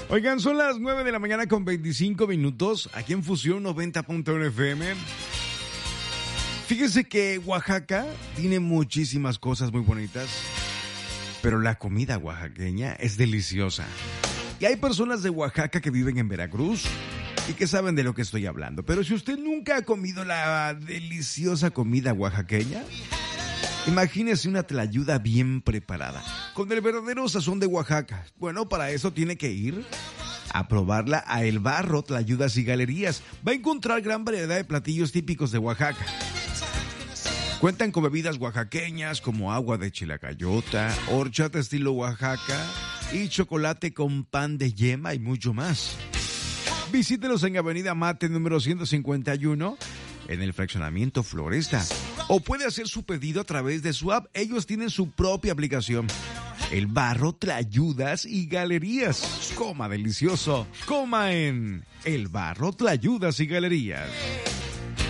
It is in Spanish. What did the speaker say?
Oigan, son las 9 de la mañana con 25 minutos, aquí en Fusión 90.1 FM. Fíjense que Oaxaca tiene muchísimas cosas muy bonitas, pero la comida oaxaqueña es deliciosa. Y hay personas de Oaxaca que viven en Veracruz y que saben de lo que estoy hablando. Pero si usted nunca ha comido la deliciosa comida oaxaqueña, imagínese una tlayuda bien preparada, con el verdadero sazón de Oaxaca. Bueno, para eso tiene que ir a probarla a El Barro, Tlayudas y Galerías. Va a encontrar gran variedad de platillos típicos de Oaxaca. Cuentan con bebidas oaxaqueñas como agua de chilacayota, horchata estilo Oaxaca y chocolate con pan de yema y mucho más. Visítelos en Avenida Mate número 151 en el fraccionamiento Floresta. O puede hacer su pedido a través de su app. Ellos tienen su propia aplicación. El Barro, Tlayudas y Galerías. Coma delicioso. Coma en El Barro, Tlayudas y Galerías.